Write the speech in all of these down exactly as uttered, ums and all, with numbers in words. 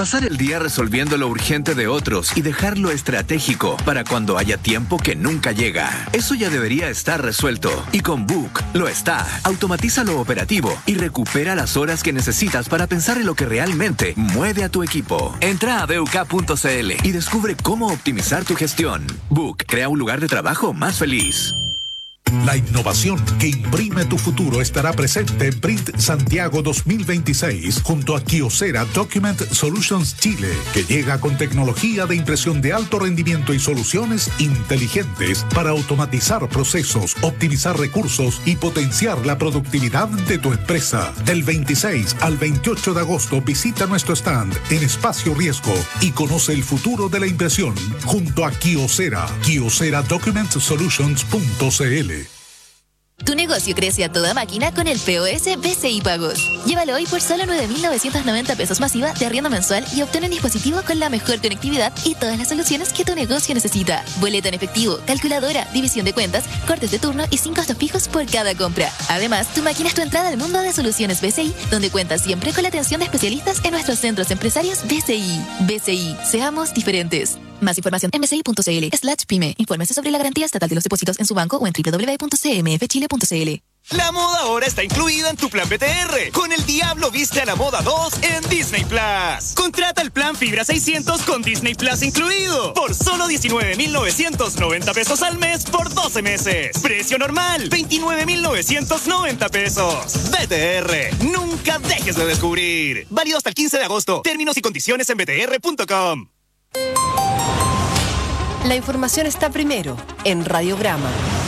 Pasar el día resolviendo lo urgente de otros y dejar lo estratégico para cuando haya tiempo que nunca llega. Eso ya debería estar resuelto. Y con Book lo está. Automatiza lo operativo y recupera las horas que necesitas para pensar en lo que realmente mueve a tu equipo. Entra a b u k punto c l y descubre cómo optimizar tu gestión. Book crea un lugar de trabajo más feliz. La innovación que imprime tu futuro estará presente en Print Santiago dos mil veintiséis junto a Kyocera Document Solutions Chile, que llega con tecnología de impresión de alto rendimiento y soluciones inteligentes para automatizar procesos, optimizar recursos y potenciar la productividad de tu empresa. Del veintiséis al veintiocho de agosto visita nuestro stand en Espacio Riesgo y conoce el futuro de la impresión junto a Kyocera. Kyocera Document Solutions punto c l. Tu negocio crece a toda máquina con el P O S B C I Pagos. Llévalo hoy por solo nueve mil novecientos noventa pesos masiva de arriendo mensual y obtén un dispositivo con la mejor conectividad y todas las soluciones que tu negocio necesita. Boleto en efectivo, calculadora, división de cuentas, cortes de turno y sin costos fijos por cada compra. Además, tu máquina es tu entrada al mundo de soluciones B C I, donde cuentas siempre con la atención de especialistas en nuestros centros empresarios B C I. B C I, seamos diferentes. Más información en b c i punto c l slash pyme. Infórmese sobre la garantía estatal de los depósitos en su banco o en w w w punto c m f chile punto c l. La moda ahora está incluida en tu plan B T R. Con el Diablo viste a la moda dos en Disney Plus. Contrata el plan Fibra seiscientos con Disney Plus incluido. Por solo diecinueve mil novecientos noventa pesos al mes por doce meses. Precio normal, veintinueve mil novecientos noventa pesos. B T R, nunca dejes de descubrir. Válido hasta el quince de agosto. Términos y condiciones en b t r punto com. La información está primero en Radiograma.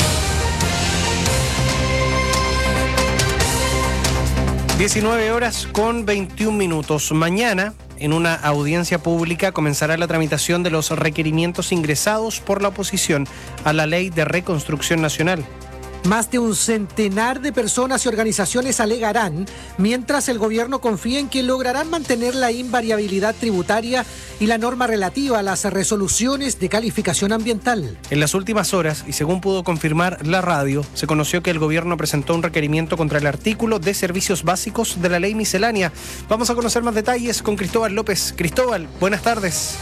diecinueve horas con veintiún minutos. Mañana, en una audiencia pública, comenzará la tramitación de los requerimientos ingresados por la oposición a la Ley de Reconstrucción Nacional. Más de un centenar de personas y organizaciones alegarán, mientras el gobierno confía en que lograrán mantener la invariabilidad tributaria y la norma relativa a las resoluciones de calificación ambiental. En las últimas horas, y según pudo confirmar la radio, se conoció que el gobierno presentó un requerimiento contra el artículo de servicios básicos de la ley miscelánea. Vamos a conocer más detalles con Cristóbal López. Cristóbal, buenas tardes.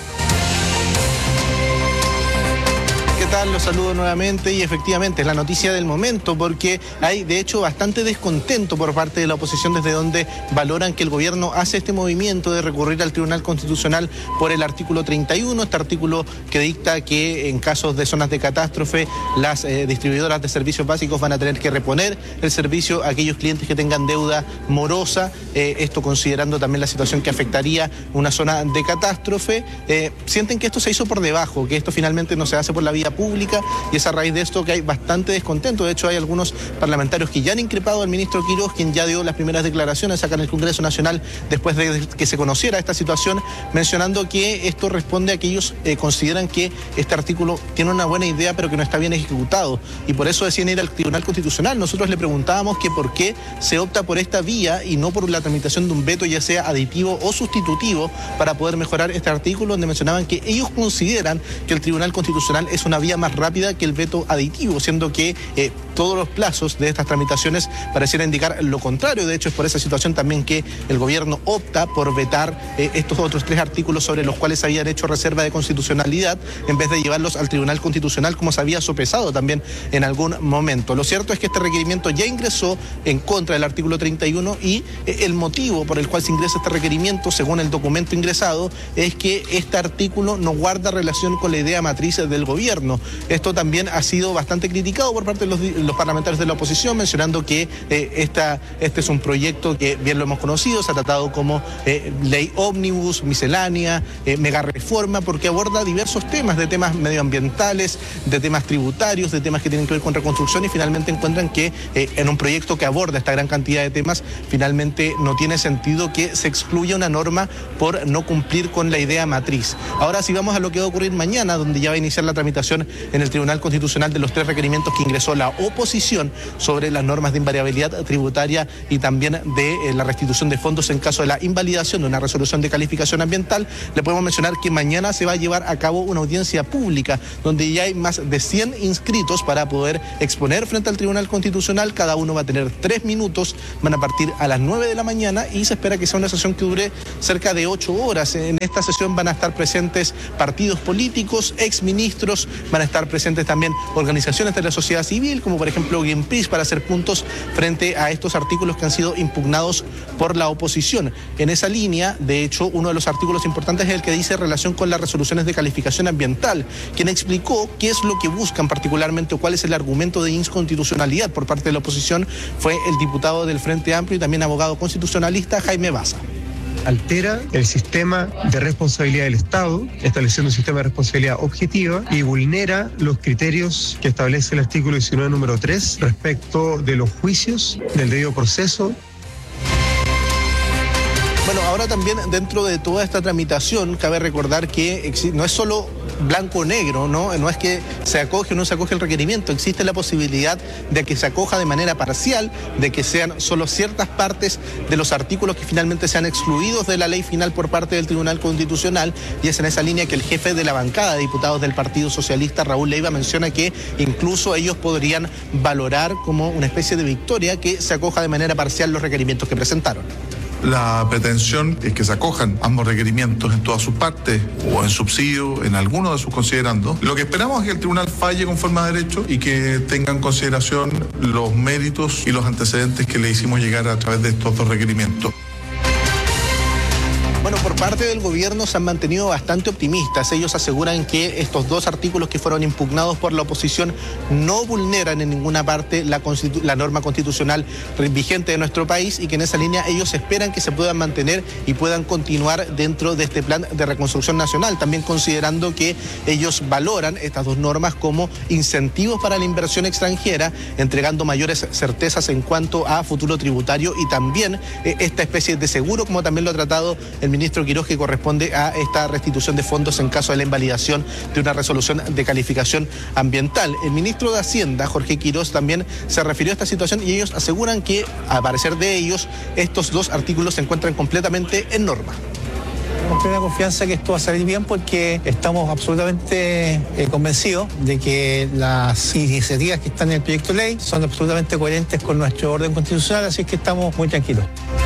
¿Qué tal? Los saludo nuevamente y efectivamente es la noticia del momento porque hay de hecho bastante descontento por parte de la oposición desde donde valoran que el gobierno hace este movimiento de recurrir al Tribunal Constitucional por el artículo treinta y uno, este artículo que dicta que en casos de zonas de catástrofe las eh, distribuidoras de servicios básicos van a tener que reponer el servicio a aquellos clientes que tengan deuda morosa, eh, esto considerando también la situación que afectaría una zona de catástrofe. Eh, sienten que esto se hizo por debajo, que esto finalmente no se hace por la vía pública y es a raíz de esto que hay bastante descontento. De hecho, hay algunos parlamentarios que ya han increpado al ministro Quiroz, quien ya dio las primeras declaraciones acá en el Congreso Nacional después de que se conociera esta situación, mencionando que esto responde a que ellos eh, consideran que este artículo tiene una buena idea pero que no está bien ejecutado y por eso deciden ir al Tribunal Constitucional. Nosotros le preguntábamos que por qué se opta por esta vía y no por la tramitación de un veto, ya sea aditivo o sustitutivo, para poder mejorar este artículo, donde mencionaban que ellos consideran que el Tribunal Constitucional es una vía más rápida que el veto aditivo, siendo que eh, todos los plazos de estas tramitaciones parecieran indicar lo contrario. De hecho, es por esa situación también que el gobierno opta por vetar eh, estos otros tres artículos sobre los cuales habían hecho reserva de constitucionalidad en vez de llevarlos al Tribunal Constitucional como se había sopesado también en algún momento. Lo cierto es que este requerimiento ya ingresó en contra del artículo treinta y uno y eh, el motivo por el cual se ingresa este requerimiento, según el documento ingresado, es que este artículo no guarda relación con la idea matriz del gobierno. Esto también ha sido bastante criticado por parte de los, los parlamentarios de la oposición, mencionando que eh, esta, este es un proyecto que bien lo hemos conocido, se ha tratado como eh, ley ómnibus, miscelánea, eh, mega reforma, porque aborda diversos temas, de temas medioambientales, de temas tributarios, de temas que tienen que ver con reconstrucción, y finalmente encuentran que eh, en un proyecto que aborda esta gran cantidad de temas, finalmente no tiene sentido que se excluya una norma por no cumplir con la idea matriz. Ahora, si vamos a lo que va a ocurrir mañana, donde ya va a iniciar la tramitación en el Tribunal Constitucional de los tres requerimientos que ingresó la oposición sobre las normas de invariabilidad tributaria y también de eh, la restitución de fondos en caso de la invalidación de una resolución de calificación ambiental. Le podemos mencionar que mañana se va a llevar a cabo una audiencia pública donde ya hay más de cien inscritos para poder exponer frente al Tribunal Constitucional. Cada uno va a tener tres minutos, van a partir a las nueve de la mañana y se espera que sea una sesión que dure cerca de ocho horas. En esta sesión van a estar presentes partidos políticos, exministros, van a estar presentes también organizaciones de la sociedad civil, como por ejemplo Greenpeace, para hacer puntos frente a estos artículos que han sido impugnados por la oposición. En esa línea, de hecho, uno de los artículos importantes es el que dice relación con las resoluciones de calificación ambiental, quien explicó qué es lo que buscan particularmente o cuál es el argumento de inconstitucionalidad por parte de la oposición fue el diputado del Frente Amplio y también abogado constitucionalista Jaime Baza. Altera el sistema de responsabilidad del Estado, estableciendo un sistema de responsabilidad objetiva y vulnera los criterios que establece el artículo diecinueve número tres respecto de los juicios, del debido proceso. Bueno, ahora también dentro de toda esta tramitación cabe recordar que no es solo blanco o negro, ¿no? No es que se acoge o no se acoge el requerimiento, existe la posibilidad de que se acoja de manera parcial, de que sean solo ciertas partes de los artículos que finalmente sean excluidos de la ley final por parte del Tribunal Constitucional, y es en esa línea que el jefe de la bancada de diputados del Partido Socialista, Raúl Leiva, menciona que incluso ellos podrían valorar como una especie de victoria que se acoja de manera parcial los requerimientos que presentaron. La pretensión es que se acojan ambos requerimientos en todas sus partes o en subsidio, en alguno de sus considerandos. Lo que esperamos es que el tribunal falle conforme a derecho y que tenga en consideración los méritos y los antecedentes que le hicimos llegar a través de estos dos requerimientos. Bueno, por parte del gobierno se han mantenido bastante optimistas. Ellos aseguran que estos dos artículos que fueron impugnados por la oposición no vulneran en ninguna parte la, constitu- la norma constitucional vigente de nuestro país y que en esa línea ellos esperan que se puedan mantener y puedan continuar dentro de este plan de reconstrucción nacional, también considerando que ellos valoran estas dos normas como incentivos para la inversión extranjera, entregando mayores certezas en cuanto a futuro tributario y también eh, esta especie de seguro, como también lo ha tratado el ministro Quirós, que corresponde a esta restitución de fondos en caso de la invalidación de una resolución de calificación ambiental. El ministro de Hacienda, Jorge Quirós, también se refirió a esta situación y ellos aseguran que, a parecer de ellos, estos dos artículos se encuentran completamente en norma. Tenemos plena confianza que esto va a salir bien porque estamos absolutamente eh, convencidos de que las iniciativas que están en el proyecto de ley son absolutamente coherentes con nuestro orden constitucional, así que estamos muy tranquilos.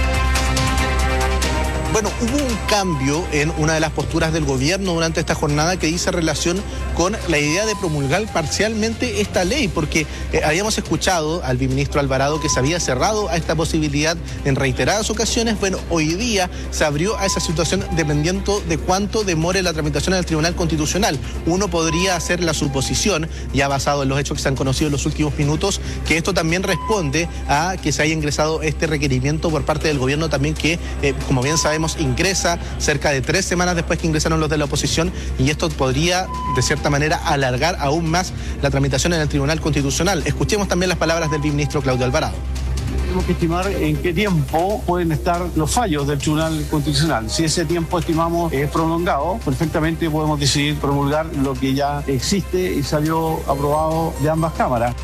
Bueno, hubo un cambio en una de las posturas del gobierno durante esta jornada que dice relación con la idea de promulgar parcialmente esta ley, porque eh, habíamos escuchado al viceministro Alvarado que se había cerrado a esta posibilidad en reiteradas ocasiones. Bueno, hoy día se abrió a esa situación dependiendo de cuánto demore la tramitación en el Tribunal Constitucional. Uno podría hacer la suposición, ya basado en los hechos que se han conocido en los últimos minutos, que esto también responde a que se haya ingresado este requerimiento por parte del gobierno también que, eh, como bien sabemos, ingresa cerca de tres semanas después que ingresaron los de la oposición, y esto podría de cierta manera alargar aún más la tramitación en el Tribunal Constitucional. Escuchemos también las palabras del viceministro Claudio Alvarado. Tenemos que estimar en qué tiempo pueden estar los fallos del Tribunal Constitucional. Si ese tiempo estimamos es prolongado, perfectamente podemos decidir promulgar lo que ya existe y salió aprobado de ambas cámaras.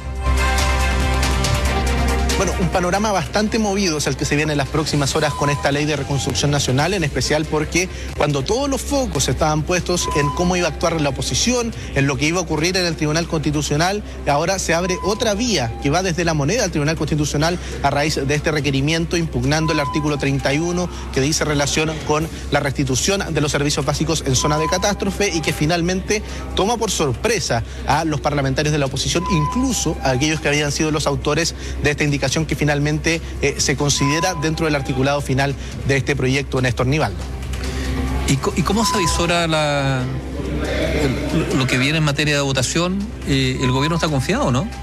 Bueno, un panorama bastante movido es el que se viene en las próximas horas con esta ley de reconstrucción nacional, en especial porque cuando todos los focos estaban puestos en cómo iba a actuar la oposición, en lo que iba a ocurrir en el Tribunal Constitucional, ahora se abre otra vía que va desde la moneda al Tribunal Constitucional a raíz de este requerimiento impugnando el artículo treinta y uno que dice relación con la restitución de los servicios básicos en zona de catástrofe y que finalmente toma por sorpresa a los parlamentarios de la oposición, incluso a aquellos que habían sido los autores de esta indicación que finalmente eh, se considera dentro del articulado final de este proyecto, Néstor Nivaldo. ¿Y, ¿Y cómo se avisora la, el, lo que viene en materia de votación? Eh, ¿El gobierno está confiado o no?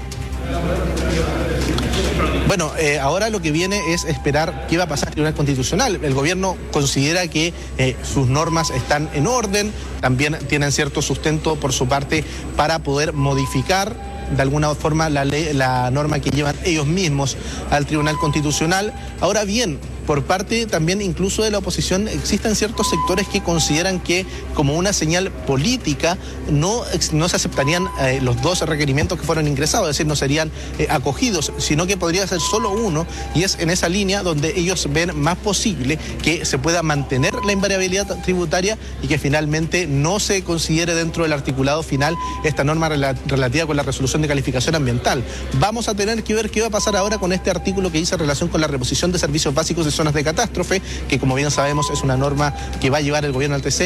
Bueno, eh, ahora lo que viene es esperar qué va a pasar en el Tribunal Constitucional. El gobierno considera que eh, sus normas están en orden, también tienen cierto sustento por su parte para poder modificar de alguna forma la ley, la norma que llevan ellos mismos al Tribunal Constitucional. Ahora bien, por parte también incluso de la oposición existen ciertos sectores que consideran que como una señal política no, no se aceptarían eh, los dos requerimientos que fueron ingresados, es decir, no serían eh, acogidos, sino que podría ser solo uno, y es en esa línea donde ellos ven más posible que se pueda mantener la invariabilidad tributaria y que finalmente no se considere dentro del articulado final esta norma rela relativa con la resolución de calificación ambiental. Vamos a tener que ver qué va a pasar ahora con este artículo que dice relación con la reposición de servicios básicos de zonas de catástrofe, que como bien sabemos es una norma que va a llevar el gobierno al T C